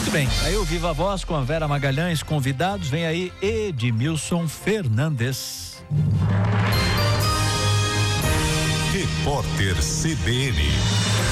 Muito bem, aí o Viva Voz com a Vera Magalhães, convidados, vem aí Edmilson Fernandes. Repórter CBN.